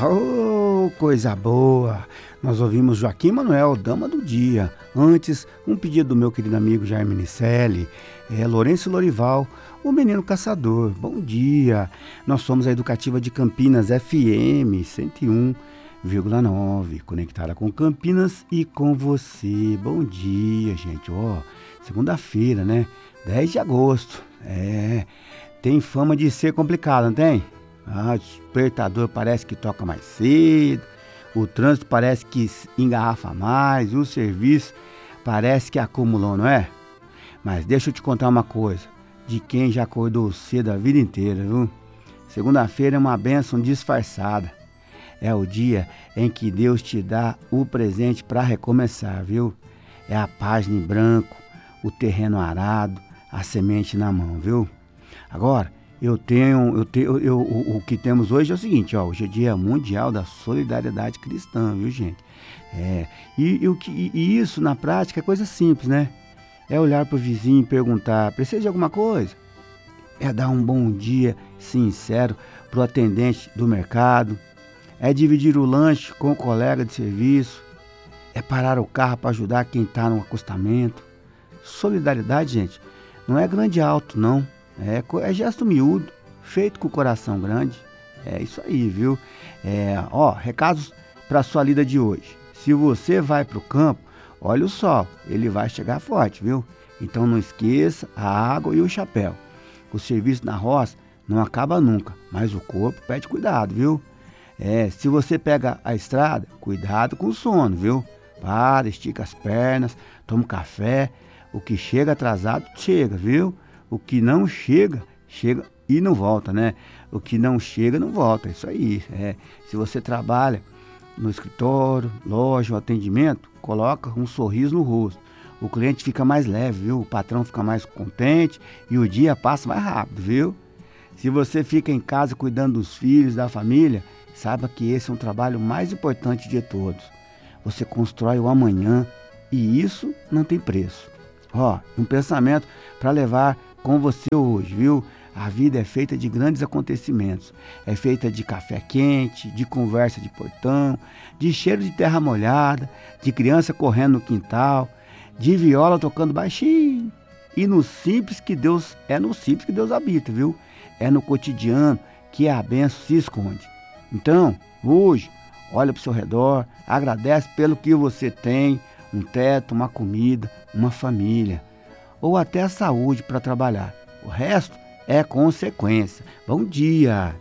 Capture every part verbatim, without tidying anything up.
Oh, coisa boa! Nós ouvimos Joaquim Manuel, Dama do Dia. Antes, um pedido do meu querido amigo Jair Minicelli, é, Lourenço Lorival, o Menino Caçador. Bom dia! Nós somos a Educativa de Campinas F M cento e um vírgula nove, conectada com Campinas e com você. Bom dia, gente. Ó, oh, segunda-feira, né? dez de agosto. É, tem fama de ser complicado, não tem? Ah, o despertador parece que toca mais cedo, o trânsito parece que engarrafa mais, o serviço parece que acumulou, não é? Mas deixa eu te contar uma coisa, de quem já acordou cedo a vida inteira, viu? Segunda-feira é uma bênção disfarçada. É o dia em que Deus te dá o presente para recomeçar, viu? É a página em branco, o terreno arado, a semente na mão, viu? Agora, eu tenho, eu tenho, eu, o, o que temos hoje é o seguinte, ó, hoje é dia mundial da solidariedade cristã, viu, gente? É, e, e, o que, e isso na prática é coisa simples, né? É olhar para o vizinho e perguntar, precisa de alguma coisa? É dar um bom dia sincero para o atendente do mercado, é dividir o lanche com o colega de serviço, é parar o carro para ajudar quem está no acostamento. Solidariedade, gente, não é grande e alto, não. É, é gesto miúdo, feito com o coração grande. É isso aí, viu? É, ó, recados para sua lida de hoje. Se você vai para o campo, olha o sol, ele vai chegar forte, viu? Então não esqueça a água e o chapéu. O serviço na roça não acaba nunca, mas o corpo pede cuidado, viu? É, se você pega a estrada, cuidado com o sono, viu? Para, estica as pernas, toma um café. O que chega atrasado, chega, viu? O que não chega, chega e não volta, né? O que não chega, não volta, é isso aí. É. Se você trabalha no escritório, loja, atendimento, coloca um sorriso no rosto. O cliente fica mais leve, viu? O patrão fica mais contente e o dia passa mais rápido, viu? Se você fica em casa cuidando dos filhos, da família, saiba que esse é um trabalho mais importante de todos. Você constrói o amanhã e isso não tem preço. Ó, um pensamento para levar com você hoje, viu? A vida é feita de grandes acontecimentos. É feita de café quente, de conversa de portão, de cheiro de terra molhada, de criança correndo no quintal, de viola tocando baixinho. E no simples que Deus, é no simples que Deus habita, viu? É no cotidiano que a bênção se esconde. Então, hoje, olha para o seu redor, agradece pelo que você tem, um teto, uma comida, uma família, ou até a saúde para trabalhar. O resto é consequência. Bom dia!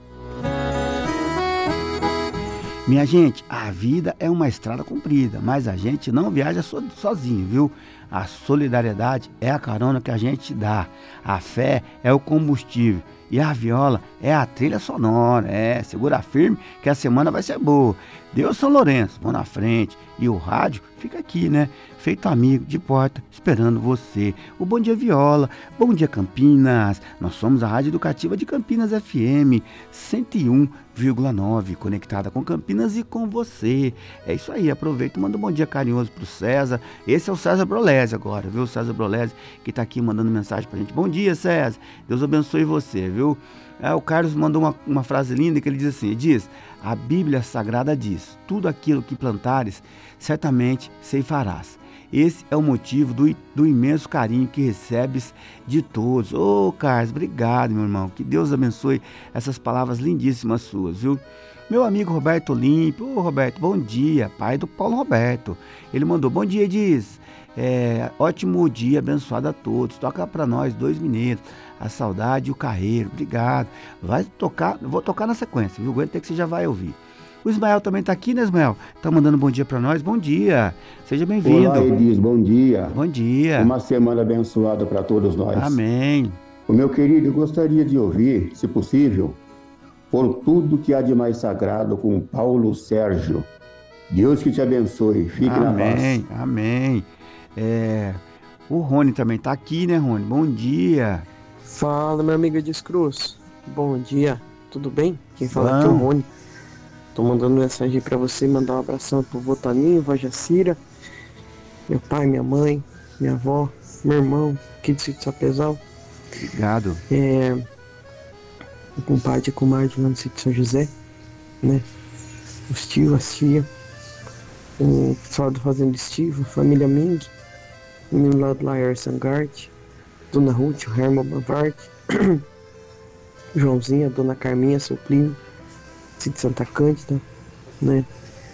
Minha gente, a vida é uma estrada comprida, mas a gente não viaja so, sozinho, viu? A solidariedade é a carona que a gente dá, a fé é o combustível e a viola é a trilha sonora. É, segura firme que a semana vai ser boa. Deus São Lourenço, vão na frente e o rádio fica aqui, né? Feito amigo de porta, esperando você. O Bom Dia Viola, Bom Dia Campinas. Nós somos a Rádio Educativa de Campinas F M cento e um vírgula nove, conectada com Campinas e com você. É isso aí, aproveita e manda um bom dia carinhoso pro César. Esse é o César Brolese agora, viu? O César Brolese que tá aqui mandando mensagem pra gente. Bom dia, César. Deus abençoe você, viu? É, o Carlos mandou uma, uma frase linda que ele diz assim, diz, a Bíblia Sagrada diz, tudo aquilo que plantares, certamente ceifarás. Esse é o motivo do, do imenso carinho que recebes de todos. Ô, oh, Carlos, obrigado, meu irmão. Que Deus abençoe essas palavras lindíssimas suas, viu? Meu amigo Roberto Olímpio. Ô, oh, Roberto, bom dia. Pai do Paulo Roberto. Ele mandou, bom dia, diz. É, ótimo dia, abençoado a todos. Toca pra nós, dois mineiros. A saudade e o carreiro. Obrigado. Vai tocar, vou tocar na sequência, viu? Aguenta que você já vai ouvir. O Ismael também está aqui, né, Ismael? Tá mandando um bom dia para nós. Bom dia. Seja bem-vindo. Olá, Edis. Bom dia. Bom dia. Uma semana abençoada para todos nós. Amém. O meu querido, eu gostaria de ouvir, se possível, Por Tudo que Há de Mais Sagrado, com Paulo Sérgio. Deus que te abençoe. Fique amém, na paz. Amém, amém. É, o Rony também está aqui, né, Rony? Bom dia. Fala, meu amigo Edis Cruz. Bom dia. Tudo bem? Quem fala aqui é o Rony. Tô mandando mensagem para você, mandar um abração pro Votaninho, vó Jacira, meu pai, minha mãe, minha avó, meu irmão, aqui de Sítio Sapezal. Obrigado. É, o compadre e a comadre lá no Sítio São José, né? os tios, as tias, o pessoal do Fazenda Estiva, família Ming, o menino lá do Laer Sangart, Dona Ruth, o Herman Bavart, Joãozinho, a Dona Carminha, seu primo, Cid Santa Cândida, né?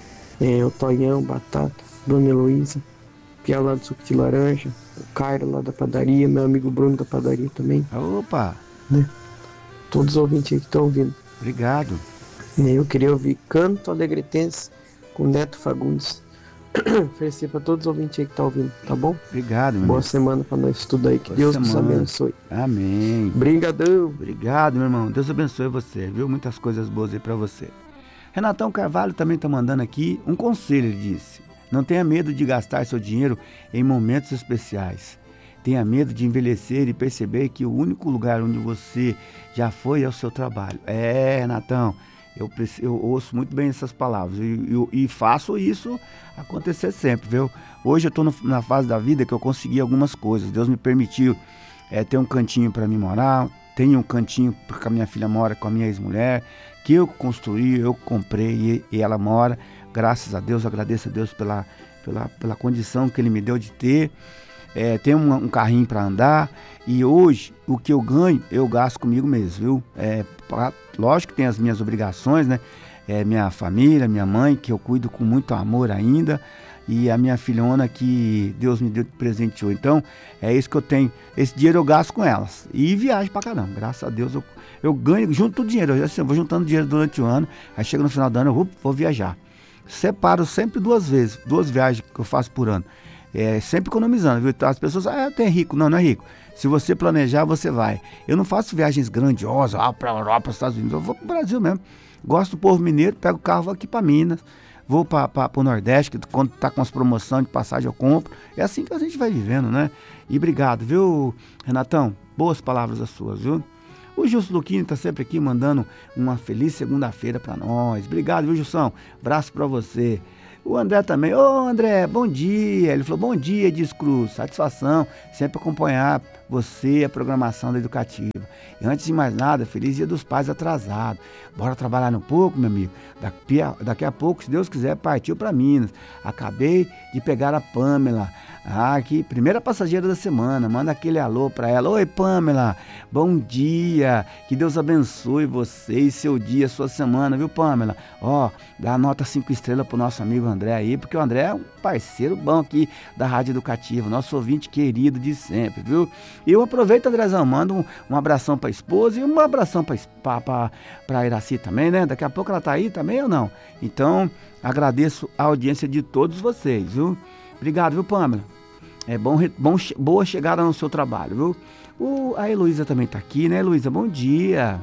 É, o Tonhão, Batata, Dona Heloísa, Pia lá do Suco de Laranja, o Cairo lá da padaria, meu amigo Bruno da padaria também. Opa! Né? Todos os ouvintes aí que estão ouvindo. Obrigado. Eu queria ouvir Canto Alegretense com Neto Fagundes. Oferecer para todos os ouvintes aí que estão ouvindo, tá bom? Obrigado, meu Boa irmão. semana para nós tudo aí, que Boa Deus nos semana. abençoe. Amém. Brigadão. Obrigado, meu irmão. Deus abençoe você, viu? Muitas coisas boas aí pra você. Renatão Carvalho também tá mandando aqui um conselho, ele disse. Não tenha medo de gastar seu dinheiro em momentos especiais. Tenha medo de envelhecer e perceber que o único lugar onde você já foi é o seu trabalho. É, Renatão, eu, eu ouço muito bem essas palavras e, eu, e faço isso acontecer sempre, viu? Hoje eu tô no, na fase da vida que eu consegui algumas coisas. Deus me permitiu é, ter um cantinho para mim morar, tenho um cantinho porque a minha filha mora com a minha ex-mulher, que eu construí, eu comprei e, e ela mora. Graças a Deus, agradeço a Deus pela, pela, pela condição que Ele me deu de ter. É, tenho um, um carrinho para andar e hoje o que eu ganho, eu gasto comigo mesmo, viu? É, pra, lógico que tem as minhas obrigações, né? É, minha família, minha mãe, que eu cuido com muito amor ainda, e a minha filhona que Deus me deu de presenteou. Então, é isso que eu tenho. Esse dinheiro eu gasto com elas. E viajo pra caramba. Graças a Deus eu, eu ganho, junto o dinheiro. Eu, assim, eu vou juntando dinheiro durante o ano, aí chega no final do ano, eu vou, vou viajar. Separo sempre duas vezes, duas viagens que eu faço por ano. É, sempre economizando, viu? As pessoas, ah, eu tenho rico. Não, não é rico. Se você planejar, você vai. Eu não faço viagens grandiosas, ah, pra Europa, para os Estados Unidos. Eu vou pro Brasil mesmo. Gosto do povo mineiro, pego o carro, vou aqui para Minas. Vou para o Nordeste, que quando tá com as promoções de passagem eu compro. É assim que a gente vai vivendo, né? E obrigado, viu, Renatão? Boas palavras as suas, viu? O Gilson Luquini tá sempre aqui mandando uma feliz segunda-feira para nós. Obrigado, viu, Gilson? Abraço para você. O André também. Ô, André, bom dia. Ele falou, bom dia, diz Cruz. Satisfação sempre acompanhar você e a programação da Educativa. E antes de mais nada, feliz dia dos pais atrasado. Bora trabalhar um pouco, meu amigo. Daqui a, daqui a pouco, se Deus quiser, partiu para Minas. Acabei de pegar a Pamela. Ah, aqui, primeira passageira da semana. Manda aquele alô para ela. Oi, Pamela. Bom dia. Que Deus abençoe você e seu dia, sua semana, viu, Pamela? Ó, dá nota cinco estrelas pro nosso amigo André aí, porque o André é um parceiro bom aqui da Rádio Educativa, nosso ouvinte querido de sempre, viu? E eu aproveito, Andrezão, mando um, um abração pra esposa e um abração pra, pra, pra, pra Iraci também, né? Daqui a pouco ela tá aí também ou não? Então, agradeço a audiência de todos vocês, viu? Obrigado, viu, Pamela? É bom, bom, boa chegada no seu trabalho, viu? O, a Heloísa também tá aqui, né, Heloísa? Bom dia.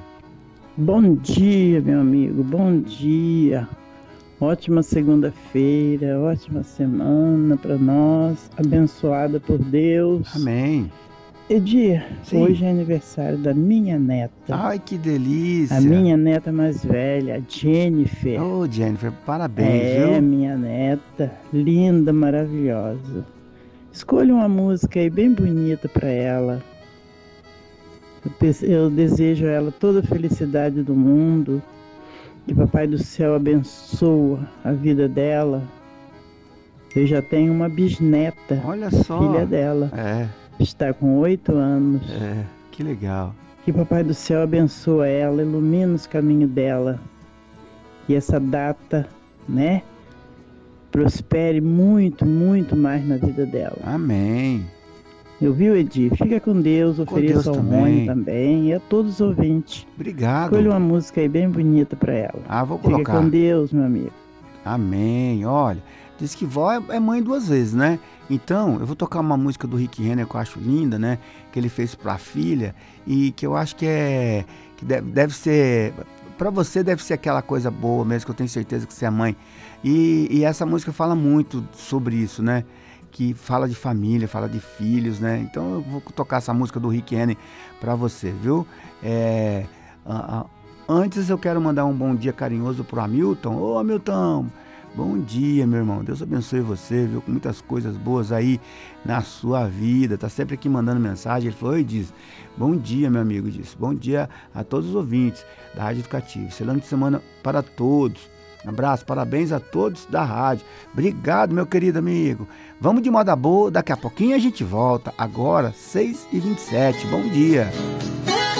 Bom dia, meu amigo, bom dia. Ótima segunda-feira, ótima semana para nós, abençoada por Deus. Amém. Edir, Sim. Hoje é aniversário da minha neta. Ai, que delícia. A minha neta mais velha, a Jennifer. Ô, Jennifer, parabéns, é, viu? minha neta, linda, maravilhosa. Escolha uma música aí bem bonita para ela. Eu, eu desejo a ela toda a felicidade do mundo. Que Papai do Céu abençoe a vida dela. Eu já tenho uma bisneta, Olha só. filha dela. É, Está com oito anos. é, que legal. Que Papai do Céu abençoe ela, ilumine os caminhos dela. Que essa data, né, prospere muito, muito mais na vida dela. Amém. Eu vi, Edir? Fica com Deus, ofereça Deus ao também. Rony também e a todos os ouvintes. Obrigado. Escolha uma música aí bem bonita para ela. Ah, vou Fica colocar. com Deus, meu amigo. Amém. Olha, diz que vó é, é mãe duas vezes, né? Então, eu vou tocar uma música do Rick Renner que eu acho linda, né? Que ele fez pra filha e que eu acho que é... que deve, deve ser... Pra você deve ser aquela coisa boa mesmo, que eu tenho certeza que você é mãe. E, e essa música fala muito sobre isso, né? Que fala de família, fala de filhos, né? Então eu vou tocar essa música do Rick Renner pra você, viu? É, a, a, antes eu quero mandar um bom dia carinhoso pro Hamilton. Ô, Hamilton, bom dia, meu irmão. Deus abençoe você, viu? Com muitas coisas boas aí na sua vida. Tá sempre aqui mandando mensagem. Ele falou, oi, diz, bom dia, meu amigo, diz. Bom dia a todos os ouvintes da Rádio Educativa. Excelente semana para todos. Abraço, parabéns a todos da rádio. Obrigado, meu querido amigo. Vamos de moda boa, daqui a pouquinho a gente volta. Agora, seis e vinte e sete. Bom dia.